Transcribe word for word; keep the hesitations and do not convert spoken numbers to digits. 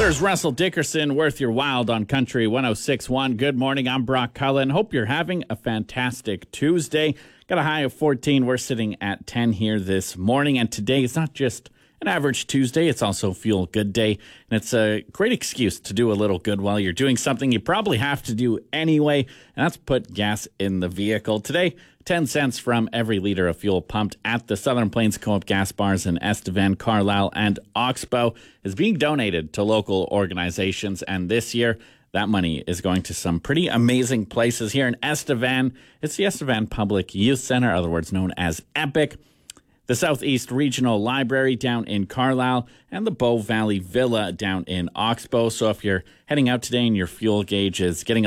There's Russell Dickerson, Worth Your Wild on Country one oh six point one. Good morning, I'm Brock Cullen. Hope you're having a fantastic Tuesday. Got a high of fourteen. We're sitting at ten here this morning. And today is not just an average Tuesday, it's also Fuel Good Day. And it's a great excuse to do a little good while you're doing something you probably have to do anyway. And that's put gas in the vehicle. Today, ten cents from every liter of fuel pumped at the Southern Plains Co-op gas bars in Estevan, Carlisle, and Oxbow is being donated to local organizations. And this year, that money is going to some pretty amazing places here in Estevan. It's the Estevan Public Youth Center, otherwise known as EPIC, the Southeast Regional Library down in Carlisle, and the Bow Valley Villa down in Oxbow. So if you're heading out today and your fuel gauge is getting a